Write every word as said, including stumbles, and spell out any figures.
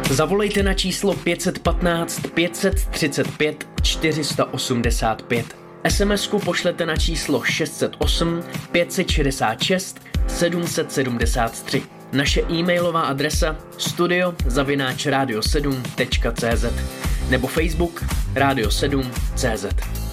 Zavolejte na číslo pět jedna pět, pět tři pět, čtyři osm pět. es em esku pošlete na číslo šest set osm, pět set šedesát šest, sedm set sedmdesát tři. Naše e-mailová adresa studio zavináč radio sedm tečka cé zet nebo Facebook radio sedm tečka cé zet.